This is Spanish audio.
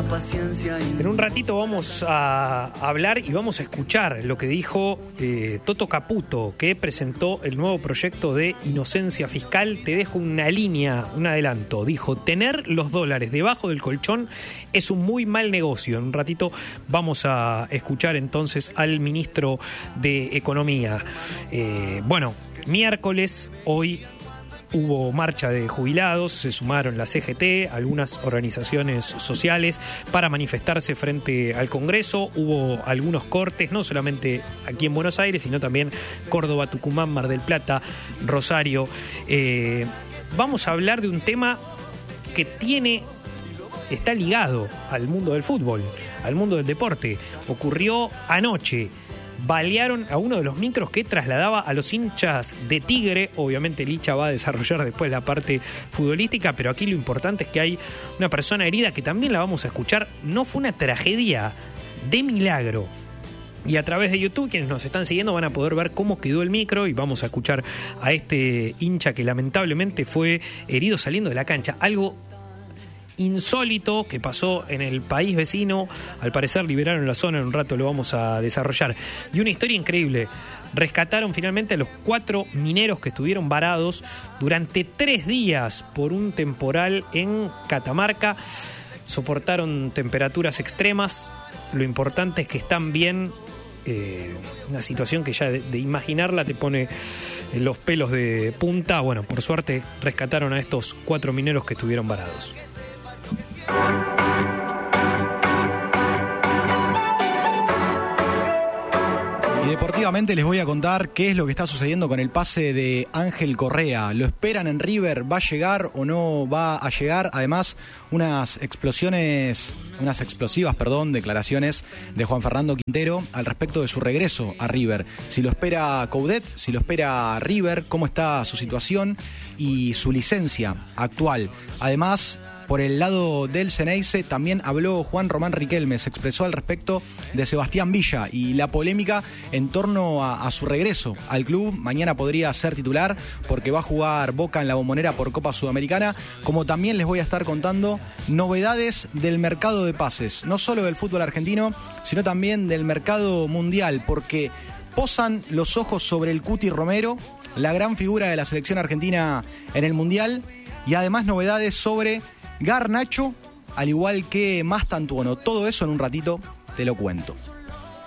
En un ratito vamos a hablar y vamos a escuchar lo que dijo Toto Caputo, que presentó el nuevo proyecto de inocencia fiscal. Te dejo una línea, un adelanto. Dijo: tener los dólares debajo del colchón es un muy mal negocio. En un ratito vamos a escuchar entonces al ministro de Economía. Bueno, miércoles, hoy hubo marcha de jubilados, se sumaron la CGT, algunas organizaciones sociales para manifestarse frente al Congreso. Hubo algunos cortes, no solamente aquí en Buenos Aires, sino también Córdoba, Tucumán, Mar del Plata, Rosario. Vamos a hablar de un tema que está ligado al mundo del fútbol, al mundo del deporte. Ocurrió anoche. Balearon a uno de los micros que trasladaba a los hinchas de Tigre. Obviamente Licha va a desarrollar después la parte futbolística, pero aquí lo importante es que hay una persona herida que también la vamos a escuchar. No fue una tragedia, de milagro. Y a través de YouTube, quienes nos están siguiendo van a poder ver cómo quedó el micro y vamos a escuchar a este hincha que lamentablemente fue herido saliendo de la cancha. Algo insólito que pasó en el país vecino. Al parecer liberaron la zona, en un rato lo vamos a desarrollar. Y una historia increíble: rescataron finalmente a los 4 mineros que estuvieron varados durante 3 días por un temporal en Catamarca. Soportaron temperaturas extremas. Lo importante es que están bien. Una situación que ya de imaginarla te pone los pelos de punta. Bueno, por suerte rescataron a estos 4 mineros que estuvieron varados. Y deportivamente les voy a contar qué es lo que está sucediendo con el pase de Ángel Correa. ¿Lo esperan en River? ¿Va a llegar o no va a llegar? Además, unas explosivas declaraciones de Juan Fernando Quintero al respecto de su regreso a River. Si lo espera Coudet, si lo espera River, cómo está su situación y su licencia actual. Además, por el lado del Ceneice también habló Juan Román Riquelme, se expresó al respecto de Sebastián Villa y la polémica en torno a su regreso al club. Mañana podría ser titular porque va a jugar Boca en la Bombonera por Copa Sudamericana, como también les voy a estar contando novedades del mercado de pases, no solo del fútbol argentino, sino también del mercado mundial, porque posan los ojos sobre el Cuti Romero, la gran figura de la selección argentina en el mundial, y además novedades sobre Garnacho, al igual que Mastantuono. Todo eso en un ratito te lo cuento.